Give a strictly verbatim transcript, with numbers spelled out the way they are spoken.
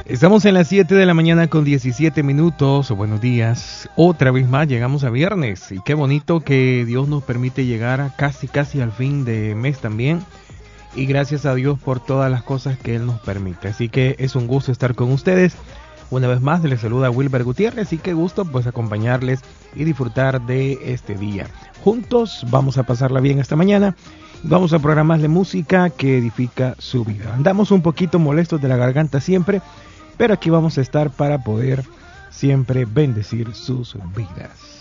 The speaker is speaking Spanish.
Estamos en las siete de la mañana con diecisiete minutos. Buenos días. Otra vez más llegamos a viernes. Y qué bonito que Dios nos permite llegar a casi, casi al fin de mes también. Y gracias a Dios por todas las cosas que Él nos permite. Así que es un gusto estar con ustedes. Una vez más les saluda Wilber Gutiérrez y qué gusto pues acompañarles y disfrutar de este día. Juntos vamos a pasarla bien esta mañana. Vamos a programarle música que edifica su vida. Andamos un poquito molestos de la garganta siempre, pero aquí vamos a estar para poder siempre bendecir sus vidas.